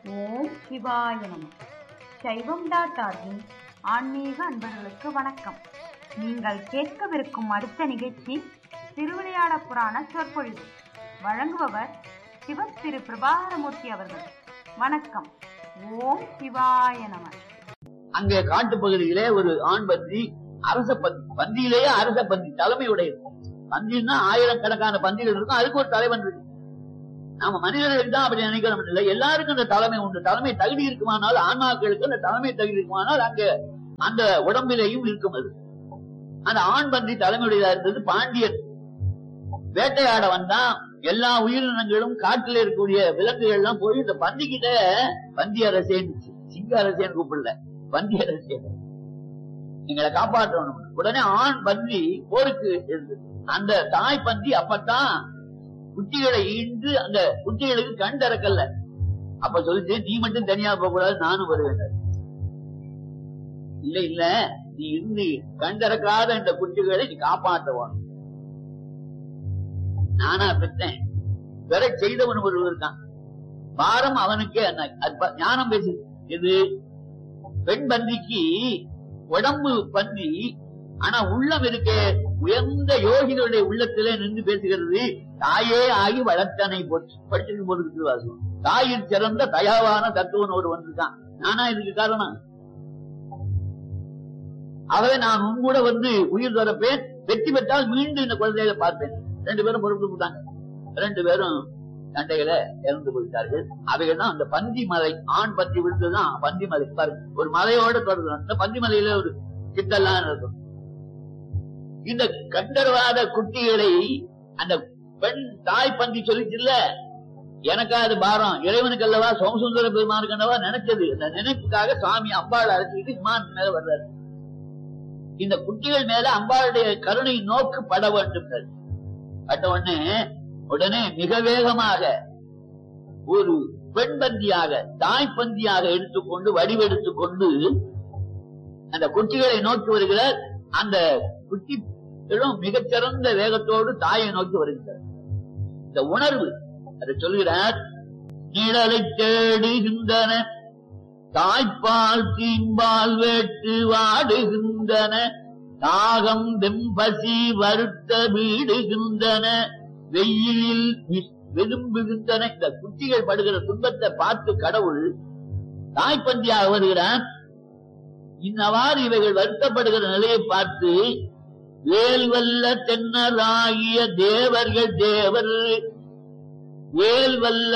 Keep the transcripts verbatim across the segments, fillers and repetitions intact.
ஓம் சிவாய நம. சைவம் டாட் ஆர்கின் ஆன்மீக அன்பர்களுக்கு வணக்கம். நீங்கள் கேட்கவிருக்கும் அடுத்த நிகழ்ச்சி திருவிளையாட புராண சொற்பொழிவு. வழங்குபவர் சிவ திரு பிரபாகரமூர்த்தி அவர்கள். வணக்கம். ஓம் சிவாய நம. அங்கே காட்டு பகுதியிலே ஒரு ஆண் பன்றி, அரச பன்றி, பன்றியிலேயே அரச பன்றி தலைமையுடைய இருக்கும். பன்றின்னா ஆயிரக்கணக்கான பன்றிகள் இருக்கும், அதுக்கு ஒரு தலைவன் இருக்கு. நாம மனிதர்களுக்கு தான் அப்படி நினைக்கிறோம் இல்லை, எல்லாருக்கும் அந்த தலைமை உண்டு. தலைமை தகுதி இருக்குமானால், ஆன்மாக்களுக்கு அந்த தலைமை தகுதி இருக்குமானால் அங்க அந்த உடம்பிலேயும் இருக்கும். அது அந்த ஆண் பன்றி தலைமையுடையதா இருந்தது. பாண்டியன் வேட்டையாட வந்தா எல்லா உயிரினங்களும் காட்டில இருக்கக்கூடிய விலங்குகள் எல்லாம் போய் இந்த பன்றிக்கிட்ட பந்தி அரசேன், சிங்க அரசேன்னு கூப்பிடல, பந்தி அரசேன், எங்களை காப்பாற்றணும். உடனே ஆண் பன்றி போருக்கு இருந்தது. அந்த தாய் பன்றி அப்பத்தான் குட்டிகளை ஈண்டு அந்த குட்டிகளுக்கு கண் திறக்கல. அப்ப சொல்லிட்டு, நீ மட்டும் தனியா போக கூடாது, நானும் வருவேன். இல்ல இல்ல, நீ இருந்து கண் திறக்காத இந்த குட்டிகளை நீ காப்பாற்றுவான். நானா பெற்றேன், பெற செய்தவன் ஒரு இருக்கான், பாரம் அவனுக்கே. ஞானம் பேசு. இது பெண் பன்றிக்கு உடம்பு பன்றி, ஆனா உள்ளம் இருக்கே உயர்ந்த யோகிகளுடைய உள்ளத்திலே நின்று பேசுகிறது. தாயே ஆகி வளர்த்தனை போட்டு படிச்சு போட்டு வாசம். தாயில் சிறந்த தயாவான தத்துவன் ஒரு வந்திருக்கான். நானா இதுக்கு காரணம். ஆகவே நான் உன் கூட வந்து உயிர் தரப்பேன், வெற்றி பெற்றால் மீண்டும் இந்த குழந்தைகளை பார்ப்பேன். ரெண்டு பேரும் பொறுப்பு கொடுத்தாங்க. ரெண்டு பேரும் சண்டையில இறந்து போயிட்டார்கள். அவைகள் தான் அந்த பந்தி மலை. ஆண் பந்தி விழுந்துதான் பந்தி மலை. பாருங்க, ஒரு மலையோட தொடர்ந்து அந்த பந்தி மலையில ஒரு சித்தெல்லாம் இருக்கும். இந்த கண்டர்வாத குட்டிகளை அந்த பெண் தாய் பந்தி சொல்லிச்சுல்ல, எனக்கா அது பாரம், இறைவனுக்கு அல்லவா, சோமசுந்தர பெருமானுக்கு அல்லவா நினைச்சது. அந்த நினைப்புக்காக சுவாமி அம்பாள் அழைச்சிட்டு விமானத்து மேல வர்றாரு. இந்த குட்டிகள் மேல அம்பாளுடைய கருணை நோக்கு பட வேண்டும். பட்ட உடனே உடனே மிக வேகமாக ஒரு பெண் பந்தியாக, தாய் பந்தியாக எடுத்துக்கொண்டு வடிவெடுத்துக் கொண்டு அந்த குட்டிகளை நோக்கி வருகிறார். அந்த குட்டிகளும் மிகச்சிறந்த வேகத்தோடு தாயை நோக்கி வருகிறார். இந்த உணர்வு அதை சொல்கிறார். நிழலை தேடுகின்றன தாய்ப்பால் தீம்பால் வேட்டு வாடுகின்றன, தாகம் வெம்பசி வருத்த வீடுகின்றன, வெயிலில் விரும்புகின்றன. இந்த குட்டிகள் படுகிற துன்பத்தை பார்த்து கடவுள் தாய்ப்பந்தியாக வருகிறான். இன்னவாறு இவைகள் வருத்தப்படுகிற நிலையை பார்த்து, வேல்வல்ல தென்னராகிய தேவர்கள் தேவர், வேல்வல்ல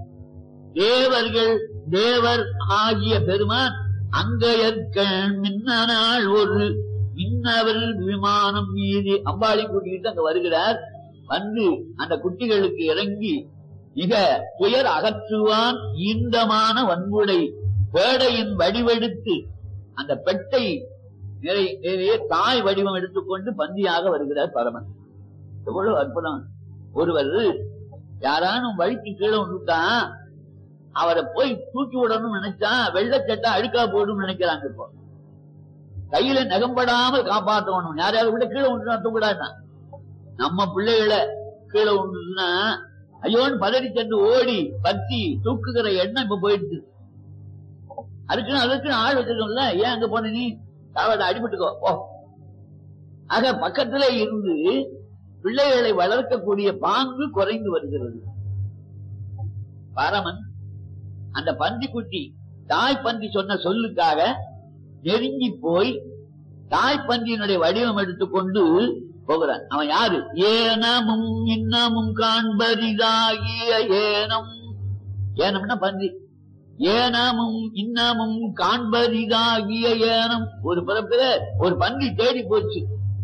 தேவர்கள் தேவர் ஆகிய பெருமான் அங்கையற்கண் மின்னனாள் ஒரு மின்னவர் விமானம் மீது அம்பாளை கூட்டிக்கிட்டு அங்க வருகிறார். வந்து அந்த குட்டிகளுக்கு இறங்கி மிக துயர் அகற்றுவான் ஈந்தமான வன்முறை பேடையின் வடிவெடுத்து அந்த பெட்டை நிறைய தாய் வடிவம் எடுத்துக்கொண்டு பந்தியாக வருகிறார் பரமன். எவ்வளவு அற்புதம்! ஒருவர் யாரானும் வழிக்கு கீழே விட்டுட்டான், அவரை போய் தூக்கி விடணும்னு நினைச்சா வெள்ளச்சட்டை அழுக்கா போடும் நினைக்கிறாங்க. இப்போ கையில நகம்படாமல் காப்பாற்றணும். யாரையாவது கூட கீழே விட்டு தூக்கிடாதான். நம்ம பிள்ளைகளை கீழே விட்டுனா ஐயோன்னு பதறி சென்று ஓடி பத்தி தூக்குகிற எண்ணம் இப்ப போயிடுச்சு. அதுக்குன்னு அதுக்குன்னு ஆள் வச்சிருக்கோம்ல, ஏன் அங்க போன நீ தாவதை அடிபட்டுக்கோ போ. ஆக பக்கத்திலே இருந்து பிள்ளைகளை வளர்க்கக்கூடிய பாங்கு குறைந்து வருகிறது. பரமன் அந்த பந்தி குட்டி தாய் பந்தி சொன்ன சொல்லுக்காக நெருங்கி போய் தாய் பந்தியினுடைய வடிவம் எடுத்துக்கொண்டு போகிறான். அவன் யாரு? ஏனமும் இன்னமும் காண்பரிதாகிய ஏனம். ஏனம்னா பந்தி. ஏனமும் இன்னமும் காண்பரிதாகிய ஏனம். ஒரு பிறப்பில ஒரு பந்தி தேடி போச்சு,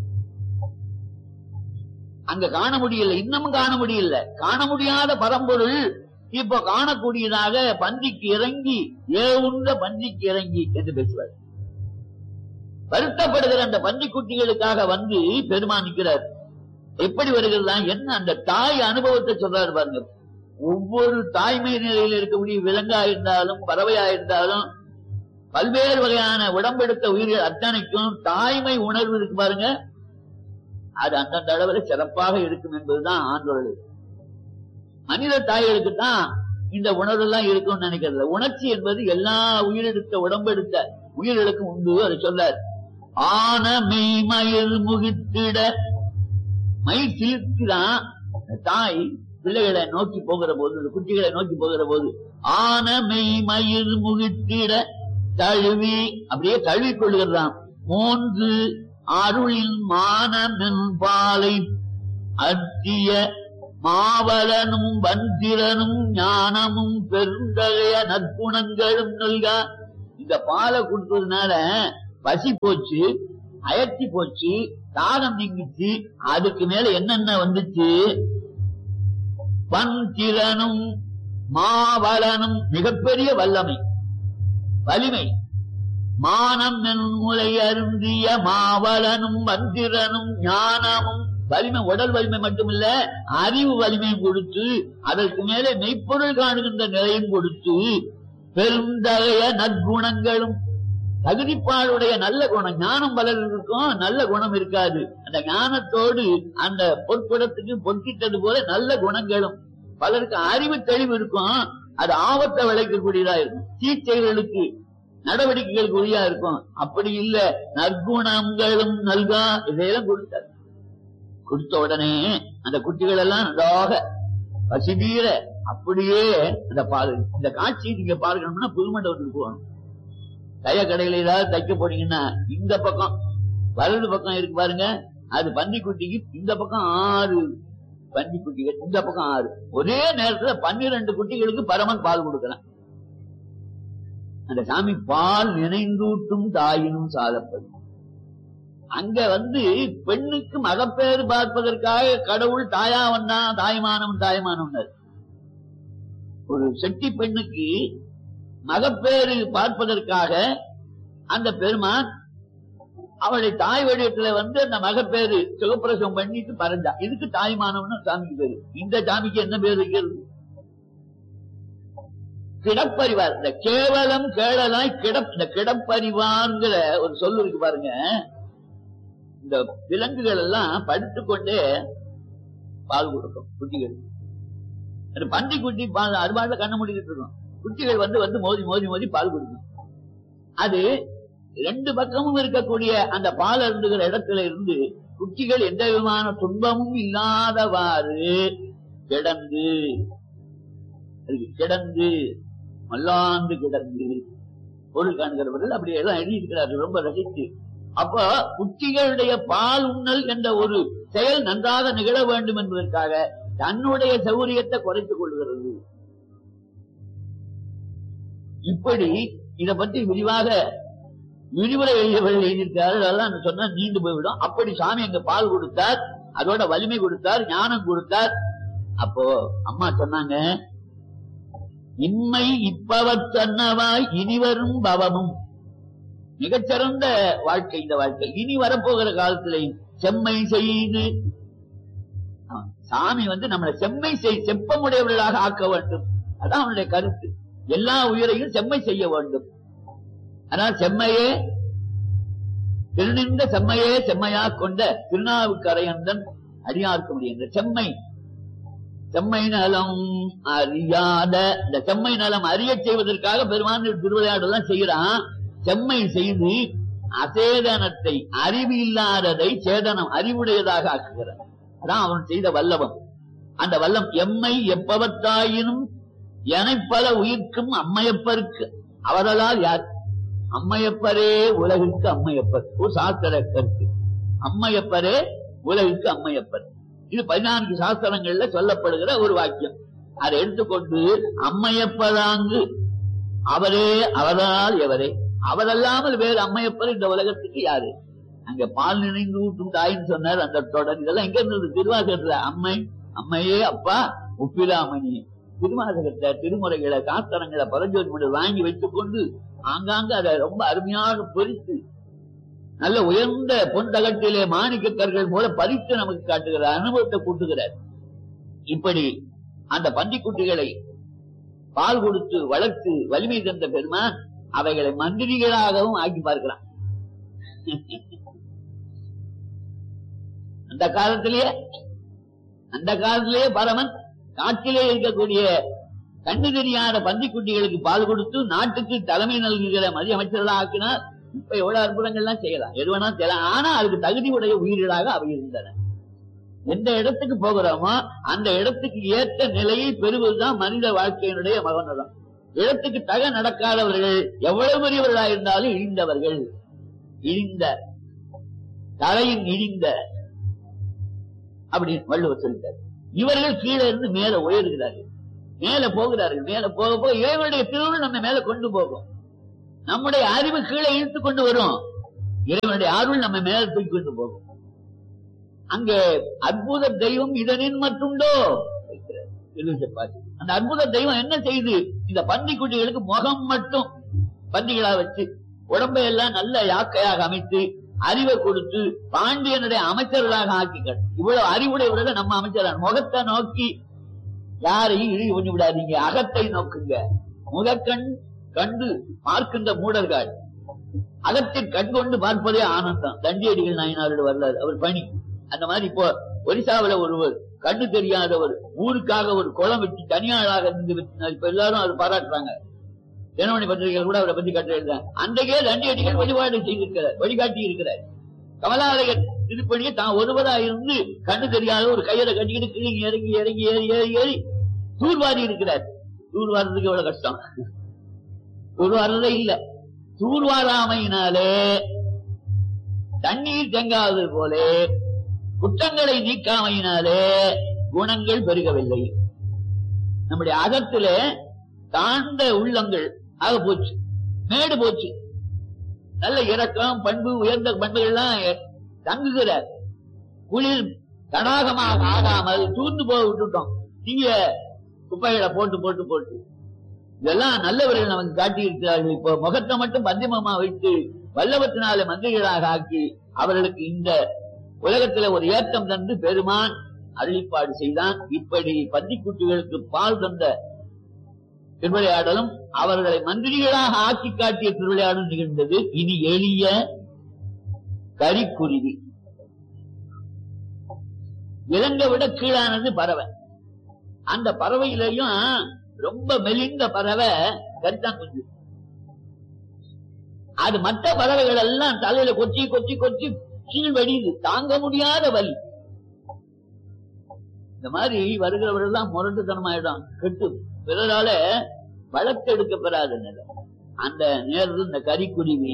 அங்க காண முடியல, இன்னமும் காண முடியல. காண முடியாத பரம்பொருள் இப்ப காணக்கூடியதாக பந்திக்கு இறங்கி, ஏவுண்ட பந்திக்கு இறங்கி என்று பேசுவார். வருத்தப்படுகிற அந்த பந்தி குட்டிகளுக்காக வந்து பெருமான் நிற்கிறார். எப்படி வருகிறதா என்ன அந்த தாய் அனுபவத்தை சொல்றாரு பாருங்க. ஒவ்வொரு தாய்மை நிலையில் இருக்கக்கூடிய விலங்கா இருந்தாலும் பறவையா இருந்தாலும் பல்வேறு வகையான உடம்பெடுத்த உயிர்கள் அத்தனைக்கும் தாய்மை உணர்வு இருக்கு பாருங்க. அது அந்தந்த அளவில் சிறப்பாக இருக்கும் என்பதுதான் ஆண்டோர்கள். மனித தாய்களுக்கு தான் இந்த உணர்வு எல்லாம் இருக்கும்னு நினைக்கிறது. உணர்ச்சி என்பது எல்லா உயிரெடுத்த உடம்பெடுத்த உயிர்களுக்கும் உண்டு. அது சொல்லார். ஆன மெய்மயில் முகித்திட, மயில் சிலிர்க்கிறான் தாய் பிள்ளைகளை நோக்கி போகிற போது, குட்டிகளை நோக்கி போகிற போது, ஆன மெய்மயில் முகித்திட தழுவி அப்படியே தழுவி கொள்கிறான். மூன்று அருளின் மானமென் பாலை அத்திய மாவலனும் வந்திரனும் ஞானமும் பெருந்தகைய நற்குணங்களும் நல்கா. இந்த பாலை கொடுத்ததுனால பசி போச்சு, அயற்சி போச்சு, தாகம் நீங்கிச்சு. அதுக்கு மேல என்னென்ன வந்துச்சு? வந்திரனும் மாவலனும் மிகப்பெரிய வல்லமை, வலிமை. மானம் முலை அருந்திய மாவலனும் வந்திரனும் ஞானமும் வலிமை, உடல் வலிமை மட்டுமில்ல, அறிவு வலிமையும் கொடுத்து, அதற்கு மேலே மெய்ப்பொருள் காணுகின்ற நிலையும் கொடுத்து, பெருந்தகைய நற்குணங்களும், தகுதிப்பாளுடைய நல்ல குணம். ஞானம் பலர் இருக்கும், நல்ல குணம் இருக்காது. அந்த ஞானத்தோடு அந்த பொற்குடத்துக்கு பொற்கிட்டது போல நல்ல குணங்களும். பலருக்கு அறிவு தெளிவு இருக்கும், அது ஆபத்தை விளைக்கக்கூடியதா இருக்கும், தீச்செயல்களுக்கு நடவடிக்கைகளுக்கு உரியா இருக்கும். அப்படி இல்ல, நற்குணங்களும் நல்கா. இதையெல்லாம் கொடுத்தார். கொடுத்த உடனே அந்த குட்டிகள் எல்லாம் நன்றாக பசிதீர அப்படியே அந்த பால். இந்த காட்சி நீங்க பார்க்கணும்னா புதுமண்டபத்துக்கு போகணும். தைய கடையில ஏதாவது தைக்க போனீங்கன்னா இந்த பக்கம் வலது பக்கம் இருக்கு பாருங்க, அது பன்னிக்குட்டிக்கு. இந்த பக்கம் ஆறு பன்னிக்குட்டிகள், இந்த பக்கம் ஆறு. ஒரே நேரத்துல பன்னிரண்டு குட்டிகளுக்கு பரமன் பால் கொடுக்கலாம். அந்த சாமி பால் நினைந்தூட்டும் தாயினும் சாதப்பது. அங்க வந்து பெண்ணுக்கு மகப்பேறு பார்ப்பதற்காக கடவுள் தாயா வந்தா, தாய்மானவன் தாய்மானவன். ஒரு செட்டி பெண்ணுக்கு மகப்பேறு பார்ப்பதற்காக அந்த பெருமான் அவளை தாய் வடிவத்துல வந்து அந்த மகப்பேறு சுகப்பிரசவம் பண்ணிட்டு பறந்தா. இதுக்கு தாய்மானவன் சாமிக்கு பேரு. இந்த சாமிக்கு என்ன பேர் வைக்கிறது? கிடப்பறிவார். இந்த கேவலம் கேளலாய் கிடப் இந்த கிடப்பறிவார்ங்கிற ஒரு சொல்லு இருக்கு பாருங்க. இந்த விலங்குகள் எல்லாம் படுத்துக்கொண்டே பால் கொடுக்கும் குட்டிகள். பன்றி குட்டி பால் அது பாட்டுல கண்ண மூடிக்கிட்டு இருக்கும். குட்டிகள் வந்து வந்து மோதி மோதி மோதி பால் கொடுக்கும். அது ரெண்டு பக்கமும் இருக்கக்கூடிய அந்த பால் அருந்துகிற இடத்துல இருந்து குட்டிகள் எந்த விதமான துன்பமும் இல்லாதவாறு கிடந்து கிடந்து மல்லாந்து கிடந்து பொருள் காண்கிறவர்கள் அப்படி எல்லாம் எழுதியிருக்கிறார்கள் ரொம்ப ரசித்து. அப்ப குட்டிகளுடைய பால் உண்ணல் என்ற ஒரு செயல் நன்றாக நிகழ வேண்டும் என்பதற்காக தன்னுடைய சௌரியத்தை குறைத்துக் கொள்கிறது. இப்படி இதை பற்றி விரிவாக விரிவுரை எழுதியவர்கள் எழுதியிருக்கிறார்கள். அதெல்லாம் சொன்னா நீண்டு போய்விடும். அப்படி சாமி அங்க பால் கொடுத்தார், அதோட வலிமை கொடுத்தார், ஞானம் கொடுத்தார். அப்போ அம்மா சொன்னாங்க, இன்மை இப்பவத்தன்னவாய் இனிவரும் பவமும். மிகச்சிறந்த வாழ்க்கை இந்த வாழ்க்கை. இனி வரப்போகிற காலத்திலையும் செம்மை செய்து சாமி வந்து நம்மளை செம்மை செய் செப்பமுடையவர்களாக ஆக்க வேண்டும். அதான் அவனுடைய கருத்து. எல்லா உயிரையும் செம்மை செய்ய வேண்டும். ஆனால் செம்மையே திருநின்ற செம்மையே செம்மையா கொண்ட திருநாவுக்கரையந்தன் அடியார்க்க முடியும். செம்மை செம்மை நலம் அறியாத இந்த செம்மை நலம் அறிய செய்வதற்காக பெருமான் திருவிளையாடலாம் செய்யறான். செம்மை செய்து அசேதனத்தை அறிவு இல்லாததை சேதனம் அறிவுடையதாக ஆக்குகிறார். அதான் அவன் செய்த வல்லவம். அந்த வல்லம் எம்மை எப்பவத்தாயினும் எனைப்பல உயிர்க்கும் அம்மையப்பருக்கு. அவர்களால் யார்? அம்மையப்பரே உலகிற்கு அம்மையப்பர். ஒரு சாஸ்திர கருத்து. அம்மையப்பரே உலகிற்கு அம்மையப்பர். இது பதினான்கு சாஸ்திரங்கள்ல சொல்லப்படுகிற ஒரு வாக்கியம். அதை எடுத்துக்கொண்டு அம்மையப்பதாங்கு அவரே அவரால் எவரே, அவரல்லாமல் வேறு அம்மையப்பர் இந்த உலகத்துக்கு யாரு? அங்க பால் நினைந்து ஊட்டும் தாயின்னு சொன்னார். அந்த தொடர் இதெல்லாம் எங்க இருந்தது? திருவாசகத்துல அம்மை அம்மையே அப்பா உப்பிலாமணி. திருவாசகத்தை திருமுறைகளை சாஸ்திரங்களை பரஞ்சோதி மண்டல் வாங்கி வைத்துக் கொண்டு ஆங்காங்க அதை ரொம்ப அருமையாக பொறித்து நல்ல உயர்ந்த பொன் தகட்டிலே மாணிக்கக்கர்கள் மூலம் பறித்து நமக்கு காட்டுகிறார், அனுபவத்தை கூட்டுகிறார். இப்படி அந்த பன்றிக்குட்டிகளை பால் கொடுத்து வளர்த்து வலிமை தந்த பெருமான் அவைகளை மந்திரிகளாகவும் ஆக்கி பார்க்கிறான். அந்த காலத்திலேயே அந்த காலத்திலேயே பரமன் காட்டிலே இருக்கக்கூடிய கண்ணு தெரியாத பன்றிக்குட்டிகளுக்கு பால் கொடுத்து நாட்டுக்கு தலைமை நல்குகிற மத்திய அமைச்சர்களாக ஆக்கினார். இப்ப எவ்வளவு அற்புதங்கள்லாம் செய்யலாம், எது வேணா செய்யலாம். ஆனா அதுக்கு தகுதி உடைய உயிர்களாக அவை இருந்தன. எந்த இடத்துக்கு போகிறோமோ அந்த இடத்துக்கு ஏற்ற நிலையை பெறுவதுதான் மனித வாழ்க்கையினுடைய மகனதம். இடத்துக்கு தக நடக்காதவர்கள் எவ்வளவு பெரியவர்களாக இருந்தாலும் இழிந்தவர்கள், இழிந்த தலையின் இழிந்த அப்படி வள்ளுவர் சொல்லிட்டார். இவர்கள் கீழே இருந்து மேல உயர்கிறார்கள், மேல போகிறார்கள். மேல போக போக இறைவனுடைய திருவுள் நம்ம மேல கொண்டு போகும். நம்முடைய அறிவு கீழே இழுத்து கொண்டு வரும், இறைவனுடைய அருள் நம்ம மேல தூக்கி கொண்டு போகும். அங்கே அற்புத தெய்வம் இதனின் மட்டுண்டோ அந்த அற்புத தெய்வம் என்ன செய்து இந்த பன்றிக்குட்டிகளுக்கு முகம் மட்டும் பன்றிகளா வச்சு உடம்பை எல்லாம் நல்ல யாக்கையாக அமைத்து அறிவை கொடுத்து பாண்டியனுடைய அமைச்சர்களாக ஆக்கிக்கள். இவ்வளவு அறிவுடையவர்கள் நம்ம அமைச்சர். முகத்தை நோக்கி யாரையும் இழிவு பண்ணி விடாதீங்க, அகத்தை நோக்குங்க. முகக்கண் கண்டு பார்க்கின்ற மூடர்கள் அகத்தில் கண் கொண்டு பார்ப்பதே ஆனந்தம். தண்டியடிகள் நாயனாரோட வரலாறு, அவர் பணி அந்த மாதிரி. இப்போ ஒரிசாவில ஒருவர் கண்ணு தெரியாதவர் ஊருக்காக ஒரு குளம் வெட்டி தனியாளாக இருந்து இப்ப எல்லாரும் அதை பாராட்டுறாங்க. தினமணி பத்திரிகைகள் கூட அவரை பத்தி கட்ட எழுதுறாங்க. அன்றைக்கே தண்டியடிகள் வழிபாடு செய்திருக்கிறார், வழிகாட்டி இருக்கிறார். கமலாலயர் திருப்பணியை தான் ஒருவரா இருந்து கண்ணு தெரியாத ஒரு கையில கட்டிக்கிட்டு கிளிங்கி இறங்கி இறங்கி ஏறி ஏறி ஏறி தூர்வாரி இருக்கிறார். தூர்வாரத்துக்கு எவ்வளவு கஷ்டம், தூர்வாரதே இல்ல. தூர்வாராமையினாலே தண்ணீர் தேங்காதது போல குற்றங்களை நீக்காமையினாலே குணங்கள் பெருகவில்லை. நம்முடைய அகத்தில தாழ்ந்த உள்ளங்கள் ஆக போச்சு, மேடு போச்சு. நல்ல இரக்கம் பண்பு உயர்ந்த பண்புகள்லாம் தங்குகிறார். குளிர் தடாகமாக ஆகாமல் தூர்ந்து போக விட்டுட்டோம். நீங்க குப்பைகளை போட்டு போட்டு போட்டு இதெல்லாம் நல்லவர்கள் நமக்கு காட்டி இருக்கிறார்கள். இப்போ முகத்தை மட்டும் பந்திமமா வைத்து வல்லவத்தினாலே மந்திரிகளாக ஆக்கி அவர்களுக்கு இந்த உலகத்துல ஒரு ஏற்றம் தந்து பெருமான் அருளிப்பாடு செய்தான். இப்படி பன்றிக்குட்டிகளுக்கு பால் தந்த திருவிளையாடலும் அவர்களை மந்திரிகளாக ஆக்கி காட்டிய திருவிளையாடலும் நிகழ்ந்தது. இனி எளிய கரிக்குருவி. விலங்கை விட கீழானது பறவை. அந்த பறவையிலையும் ரொம்ப மெலிந்த பறவை கரித்தாங்குஞ்சு. அது மற்ற பறவைகள் எல்லாம் தலையில கொச்சி கொச்சி கொச்சி கீழ் வடியுது, தாங்க முடியாத வலி. இந்த மாதிரி வருகிறவர்கள் தான் முரட்டுத்தனமாயிடும், கெட்டு பிறரால வளர்த்தெடுக்க பெறாத நிலை. அந்த நேரத்தில் இந்த கரிக்குருவி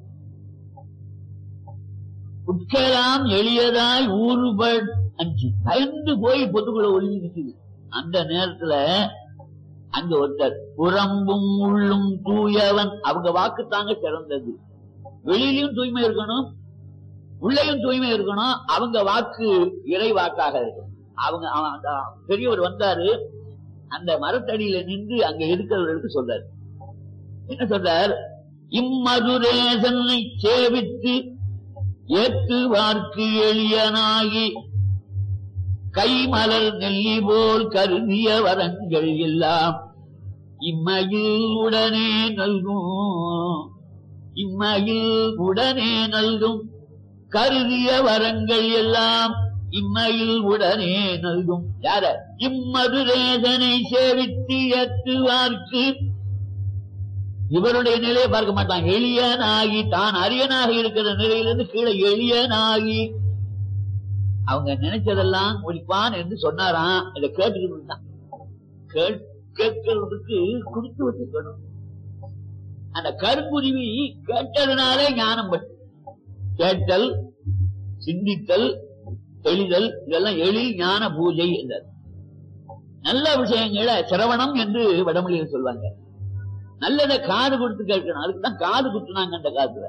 உட்கலாம் எளியதாய் ஊறுபட் அஞ்சு பயந்து போய் பொதுக்குள்ள ஒளி இருக்குது. அந்த நேரத்துல அங்க ஒருத்தர் புறம்பும் உள்ளும் தூயவன், அவங்க வாக்கு தாங்க சிறந்தது. வெளியிலையும் தூய்மை இருக்கணும், உள்ளேயும் தூய்மை இருக்கணும். அவங்க வாக்கு இறை வாக்காக இருக்கணும். அவங்க பெரியவர் வந்தாரு, அந்த மரத்தடியில நின்று அங்க இருக்கிறவர்களுக்கு சொல்றாரு. என்ன சொல்றார்? இம்மதுரேசனை சேவித்து ஏற்று வார்க்கு எளியனாகி கைமலர் நெல்லி போல் கருதிய வரங்கள் எல்லாம் இம்மையில் உடனே நல்கும், இம்மையில் உடனே நல்கும் கருதிய வரங்கள் எல்லாம் இம்மையில் உடனே நல்கும். யார? இம்மதுரேசனை சேவித்து ஏற்றுவார்க்கு. இவருடைய நிலையை பார்க்க மாட்டாங்க. எளியனாகி தான் அரியனாக இருக்கிற நிலையிலிருந்து கீழே எளியனாகி அவங்க நினைச்சதெல்லாம் ஒழிப்பான் என்று சொன்னாராம். இதை கேட்டுக்கிட்டு தான் கேட்கிறதுக்கு குடித்து வச்சுக்கணும். அந்த கருங்குருவி கேட்டதுனாலே ஞானம் பட்டு கேட்டல், சிந்தித்தல், தெளிதல், இதெல்லாம் எழில் ஞான பூஜை என்றார். நல்ல விஷயங்களை சிரவணம் என்று வடமொழியில் சொல்வாங்க. நல்லதை காது கொடுத்து கேட்கணும். அதுக்குதான் காது குத்துனாங்க. அந்த காதுல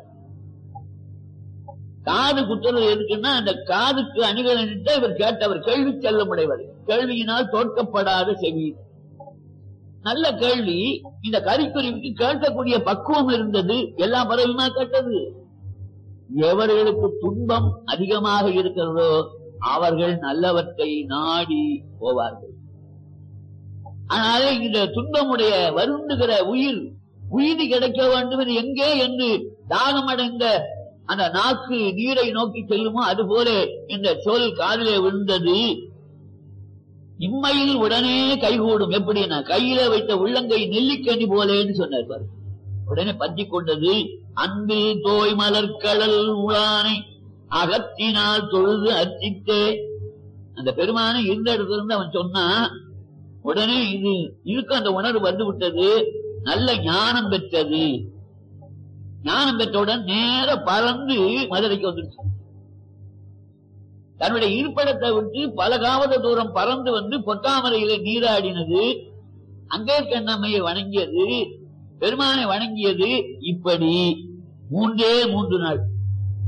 காது குத்துறது எதுக்குன்னா அந்த காதுக்கு அணிகளிட்டு இவர் கேட்டவர் கேள்வி செல்லம் உடையவர், கேள்வியினால் தோற்கப்படாத செவி. நல்ல கேள்வி. இந்த கரிக்குருவிக்கு கேட்கக்கூடிய பக்குவம் இருந்தது. எல்லா பறவையுமா கேட்டது. எவர்களுக்கு துன்பம் அதிகமாக இருக்கிறதோ அவர்கள் நல்லவற்றை நாடி போவார்கள். ஆனால் இந்த துன்பமுடைய வருந்துகிற உயிர் உயிரி கிடைக்க வேண்டும் எங்கே என்று தாகம் அடைந்த அந்த நாக்கு நீரை நோக்கி செல்லுமோ அதுபோல இந்த சொல் காதிலே விழுந்தது. இம்மையில் உடனே கைகூடும். எப்படின்னா கையில வைத்த உள்ளங்கை நெல்லிக்கனி போலேன்னு சொன்னார் பாரு. உடனே பற்றி கொண்டது. அன்பில் தோய் மலர்கடல் உளானை அகத்தினால் தொழுது அர்ச்சித்தே. அந்த பெருமானை இருந்த இடத்துல இருந்து அவன் சொன்னா உடனே இது இருக்கு அந்த உணர்வு வந்து விட்டது. நல்ல ஞானம் பெற்றது. ஞானம் பெற்றவுடன் நேர பறந்து மதுரைக்கு வந்துருச்சு. தன்னுடைய இருப்பிடத்தை விட்டு பல காவத தூரம் பறந்து வந்து பொட்டாமரையில நீராடினது. அங்கே கண்ணம்மையை வணங்கியது, பெருமானை வணங்கியது. இப்படி மூன்றே மூன்று நாள்